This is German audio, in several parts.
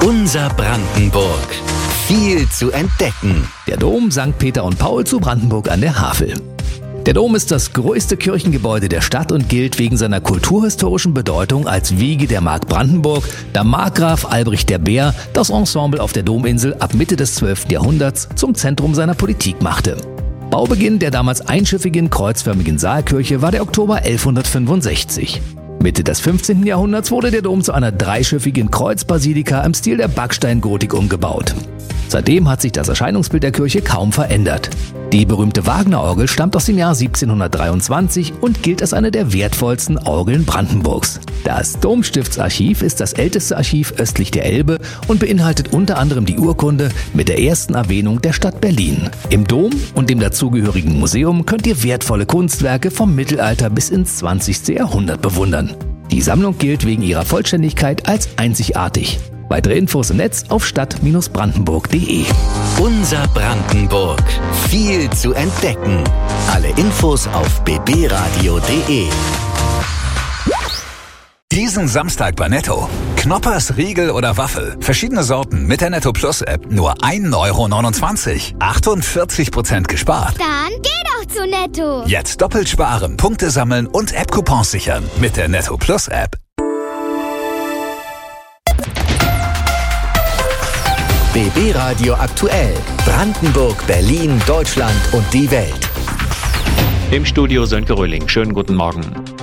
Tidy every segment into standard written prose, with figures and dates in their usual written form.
Unser Brandenburg. Viel zu entdecken. Der Dom St. Peter und Paul zu Brandenburg an der Havel. Der Dom ist das größte Kirchengebäude der Stadt und gilt wegen seiner kulturhistorischen Bedeutung als Wiege der Mark Brandenburg, da Markgraf Albrecht der Bär das Ensemble auf der Dominsel ab Mitte des 12. Jahrhunderts zum Zentrum seiner Politik machte. Baubeginn der damals einschiffigen kreuzförmigen Saalkirche war der Oktober 1165. Mitte des 15. Jahrhunderts wurde der Dom zu einer dreischiffigen Kreuzbasilika im Stil der Backsteingotik umgebaut. Seitdem hat sich das Erscheinungsbild der Kirche kaum verändert. Die berühmte Wagner-Orgel stammt aus dem Jahr 1723 und gilt als eine der wertvollsten Orgeln Brandenburgs. Das Domstiftsarchiv ist das älteste Archiv östlich der Elbe und beinhaltet unter anderem die Urkunde mit der ersten Erwähnung der Stadt Berlin. Im Dom und dem dazugehörigen Museum könnt ihr wertvolle Kunstwerke vom Mittelalter bis ins 20. Jahrhundert bewundern. Die Sammlung gilt wegen ihrer Vollständigkeit als einzigartig. Weitere Infos im Netz auf stadt-brandenburg.de. Unser Brandenburg. Viel zu entdecken. Alle Infos auf bbradio.de. Diesen Samstag bei Netto. Knoppers, Riegel oder Waffel. Verschiedene Sorten mit der Netto Plus App. Nur 1,29 €. 48% gespart. Dann geh doch zu Netto. Jetzt doppelt sparen, Punkte sammeln und App-Coupons sichern. Mit der Netto Plus App. BB Radio aktuell. Brandenburg, Berlin, Deutschland und die Welt. Im Studio Sönke Röhling. Schönen guten Morgen.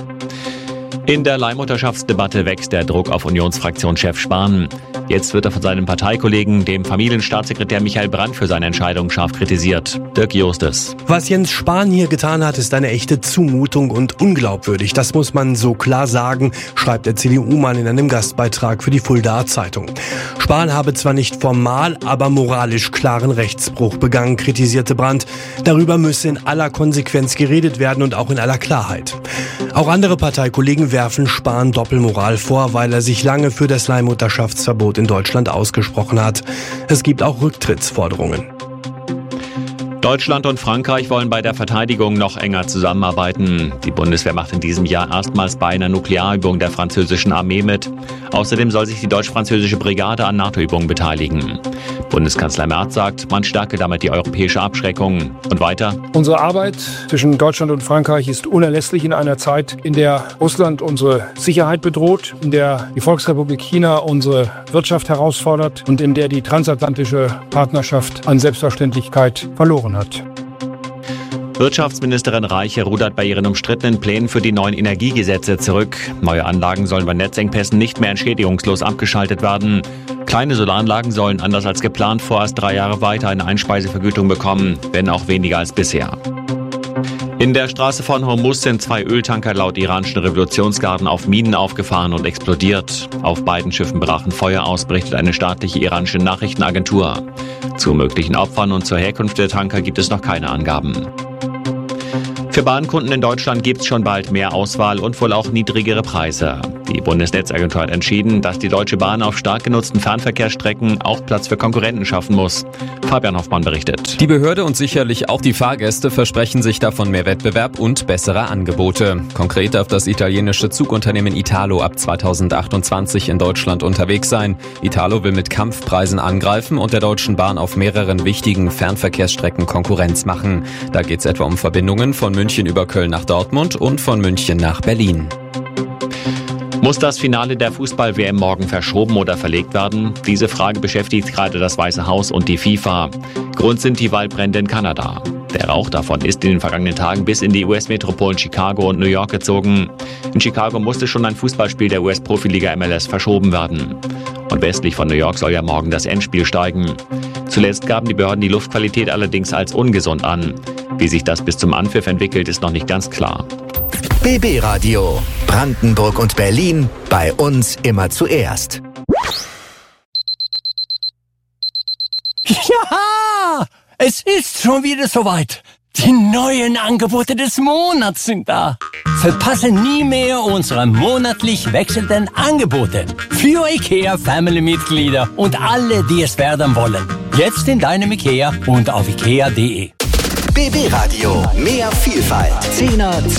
In der Leihmutterschaftsdebatte wächst der Druck auf Unionsfraktionschef Spahn. Jetzt wird er von seinem Parteikollegen, dem Familienstaatssekretär Michael Brandt, für seine Entscheidung scharf kritisiert. Dirk Justes. Was Jens Spahn hier getan hat, ist eine echte Zumutung und unglaubwürdig. Das muss man so klar sagen, schreibt der CDU-Mann in einem Gastbeitrag für die Fuldaer Zeitung. Spahn habe zwar nicht formal, aber moralisch klaren Rechtsbruch begangen, kritisierte Brandt. Darüber müsse in aller Konsequenz geredet werden und auch in aller Klarheit. Auch andere Parteikollegen werfen Spahn Doppelmoral vor, weil er sich lange für das Leihmutterschaftsverbot in Deutschland ausgesprochen hat. Es gibt auch Rücktrittsforderungen. Deutschland und Frankreich wollen bei der Verteidigung noch enger zusammenarbeiten. Die Bundeswehr macht in diesem Jahr erstmals bei einer Nuklearübung der französischen Armee mit. Außerdem soll sich die deutsch-französische Brigade an NATO-Übungen beteiligen. Bundeskanzler Merz sagt, man stärke damit die europäische Abschreckung. Und weiter: Unsere Arbeit zwischen Deutschland und Frankreich ist unerlässlich in einer Zeit, in der Russland unsere Sicherheit bedroht, in der die Volksrepublik China unsere Wirtschaft herausfordert und in der die transatlantische Partnerschaft an Selbstverständlichkeit verloren hat. Wirtschaftsministerin Reiche rudert bei ihren umstrittenen Plänen für die neuen Energiegesetze zurück. Neue Anlagen sollen bei Netzengpässen nicht mehr entschädigungslos abgeschaltet werden. Kleine Solaranlagen sollen anders als geplant vorerst 3 Jahre weiter eine Einspeisevergütung bekommen, wenn auch weniger als bisher. In der Straße von Hormuz sind 2 Öltanker laut iranischen Revolutionsgarden auf Minen aufgefahren und explodiert. Auf beiden Schiffen brachen Feuer aus, berichtet eine staatliche iranische Nachrichtenagentur. Zu möglichen Opfern und zur Herkunft der Tanker gibt es noch keine Angaben. Für Bahnkunden in Deutschland gibt es schon bald mehr Auswahl und wohl auch niedrigere Preise. Die Bundesnetzagentur hat entschieden, dass die Deutsche Bahn auf stark genutzten Fernverkehrsstrecken auch Platz für Konkurrenten schaffen muss. Fabian Hoffmann berichtet. Die Behörde und sicherlich auch die Fahrgäste versprechen sich davon mehr Wettbewerb und bessere Angebote. Konkret darf das italienische Zugunternehmen Italo ab 2028 in Deutschland unterwegs sein. Italo will mit Kampfpreisen angreifen und der Deutschen Bahn auf mehreren wichtigen Fernverkehrsstrecken Konkurrenz machen. Da geht es etwa um Verbindungen von München über Köln nach Dortmund und von München nach Berlin. Muss das Finale der Fußball-WM morgen verschoben oder verlegt werden? Diese Frage beschäftigt gerade das Weiße Haus und die FIFA. Grund sind die Waldbrände in Kanada. Der Rauch davon ist in den vergangenen Tagen bis in die US-Metropolen Chicago und New York gezogen. In Chicago musste schon ein Fußballspiel der US-Profiliga MLS verschoben werden. Und westlich von New York soll ja morgen das Endspiel steigen. Zuletzt gaben die Behörden die Luftqualität allerdings als ungesund an. Wie sich das bis zum Anpfiff entwickelt, ist noch nicht ganz klar. BB Radio. Brandenburg und Berlin. Bei uns immer zuerst. Ja! Es ist schon wieder soweit. Die neuen Angebote des Monats sind da. Verpasse nie mehr unsere monatlich wechselnden Angebote. Für IKEA Family-Mitglieder und alle, die es werden wollen. Jetzt in deinem IKEA und auf ikea.de. BB Radio. Mehr Vielfalt. 10er,